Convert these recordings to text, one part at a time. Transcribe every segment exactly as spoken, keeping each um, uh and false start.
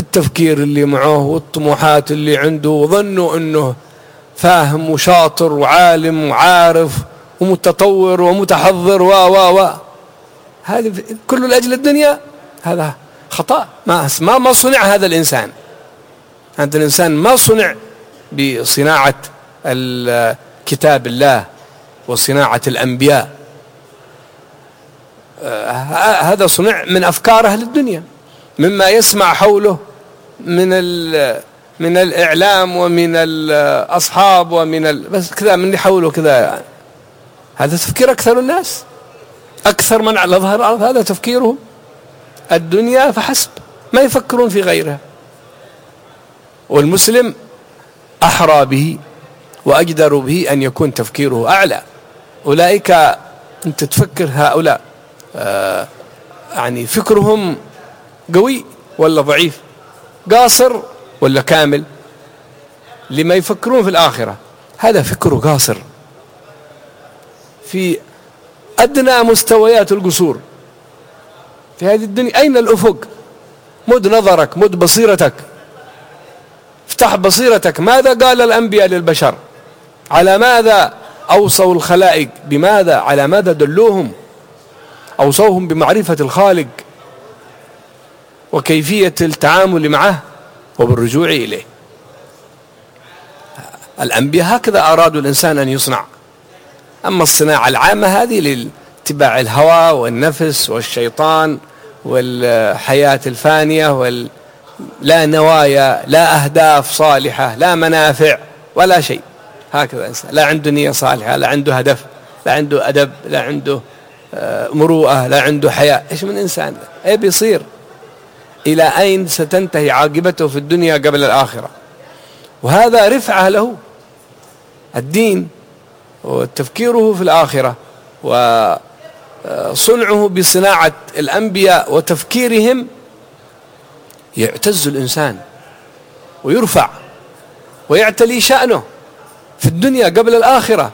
التفكير اللي معه والطموحات اللي عنده، وظنوا أنه فاهم وشاطر وعالم وعارف ومتطور ومتحضر و و و هذه كله لأجل الدنيا. هذا خطأ. ما ما ما صنع هذا الإنسان. هذا الإنسان ما صنع بصناعة كتاب الله وصناعة الأنبياء. هذا صنع من أفكار أهل الدنيا، مما يسمع حوله من من الإعلام ومن الأصحاب ومن ال... بس كذا من اللي حوله كذا يعني. هذا تفكير أكثر الناس، أكثر من على ظهر الأرض هذا تفكيرهم الدنيا فحسب، ما يفكرون في غيرها. والمسلم أحرى به وأجدر به أن يكون تفكيره أعلى. أولئك أنت تفكر هؤلاء آه يعني فكرهم قوي ولا ضعيف، قاصر ولا كامل؟ لما يفكرون في الآخرة هذا فكره قاصر في أدنى مستويات القصور في هذه الدنيا. أين الأفق؟ مد نظرك، مد بصيرتك، افتح بصيرتك. ماذا قال الأنبياء للبشر؟ على ماذا أوصوا الخلائق؟ بماذا؟ على ماذا دلوهم؟ أوصوهم بمعرفة الخالق وكيفية التعامل معه وبالرجوع إليه. الأنبياء هكذا أرادوا الإنسان أن يصنع. أما الصناعة العامة هذه لاتباع الهوى والنفس والشيطان والحياة الفانية وال لا نوايا، لا أهداف صالحة، لا منافع ولا شيء. هكذا إنسان لا عنده نية صالحة، لا عنده هدف، لا عنده أدب، لا عنده مروءة، لا عنده حياء. إيش من إنسان؟ إيه بيصير؟ إلى أين ستنتهي عاقبته في الدنيا قبل الآخرة؟ وهذا رفعة له الدين وتفكيره في الآخرة وصنعه بصناعة الأنبياء وتفكيرهم. يعتز الإنسان ويرفع ويعتلي شأنه في الدنيا قبل الآخرة،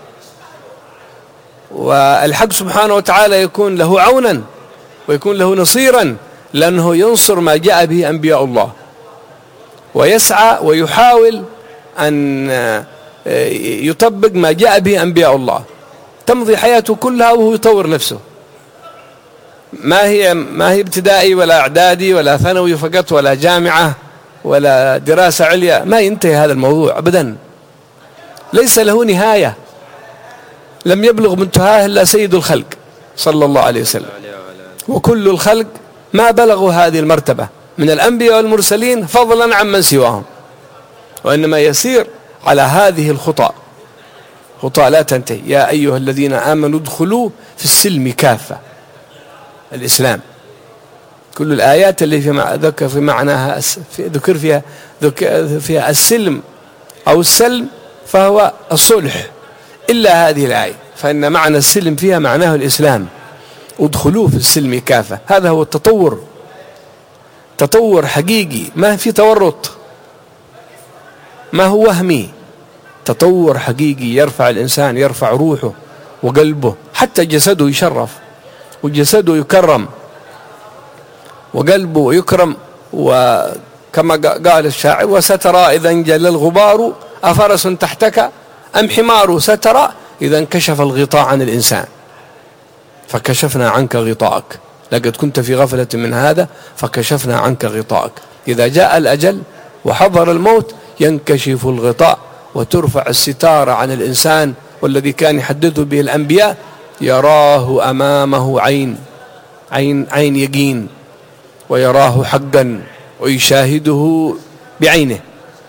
والحق سبحانه وتعالى يكون له عونا ويكون له نصيرا، لأنه ينصر ما جاء به أنبياء الله ويسعى ويحاول أن يطبق ما جاء به أنبياء الله. تمضي حياته كلها وهو يطور نفسه. ما هي ما هي ابتدائي ولا إعدادي ولا ثانوي فقط ولا جامعة ولا دراسة عليا، ما ينتهي هذا الموضوع أبدا، ليس له نهاية. لم يبلغ منتهاه إلا سيد الخلق صلى الله عليه وسلم، وكل الخلق ما بلغوا هذه المرتبة من الأنبياء والمرسلين فضلا عن من سواهم، وإنما يسير على هذه الخطى، خطى لا تنتهي. يا أيها الذين آمنوا ادخلوا في السلم كافة. الإسلام كل الآيات اللي في ذكر في معناها ذكر فيها ذكر فيها السلم أو السلم فهو الصلح، إلا هذه الآية فإن معنى السلم فيها معناه الإسلام. ادخلوا في السلم كافة. هذا هو التطور، تطور حقيقي ما في تورط، ما هو وهمي، تطور حقيقي يرفع الإنسان، يرفع روحه وقلبه، حتى جسده يشرف وجسده يكرم وقلبه يكرم. وكما قال الشاعر: وسترى إذا انجل الغبار أفرس تحتك أم حمار، سترى إذا انكشف الغطاء عن الإنسان فكشفنا عنك غطاءك. لقد كنت في غفلة من هذا فكشفنا عنك غطاءك. إذا جاء الأجل وحضر الموت ينكشف الغطاء وترفع الستارة عن الإنسان، والذي كان يحدثه به الأنبياء يراه أمامه عين عين عين يقين، ويراه حقا ويشاهده بعينه.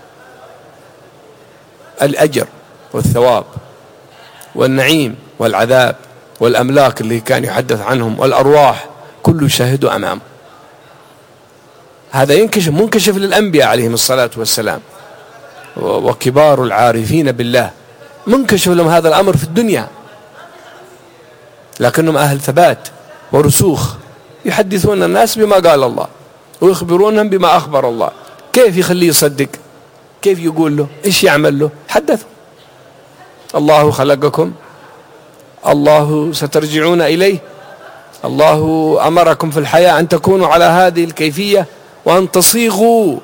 الأجر والثواب والنعيم والعذاب والأملاك اللي كان يحدث عنهم والأرواح كله يشاهده أمامه. هذا ينكشف منكشف للأنبياء عليهم الصلاة والسلام وكبار العارفين بالله، منكشف لهم هذا الأمر في الدنيا، لكنهم أهل ثبات ورسوخ، يحدثون الناس بما قال الله ويخبرونهم بما أخبر الله. كيف يخليه يصدق؟ كيف يقول له؟ إيش يعمل له؟ حدثوا: الله خلقكم، الله سترجعون إليه، الله أمركم في الحياة أن تكونوا على هذه الكيفية وأن تصيغوا